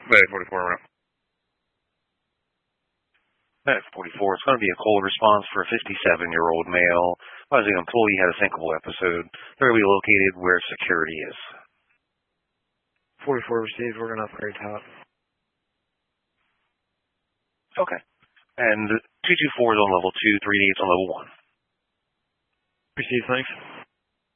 Bay 44 route. At 44, it's going to be a cold response for a 57-year-old male. As the employee had a thinkable episode, they're going to be located where security is. 44 received. We're going to upgrade top. Okay. And 224 is on level 2, 3 is on level 1. Received, thanks.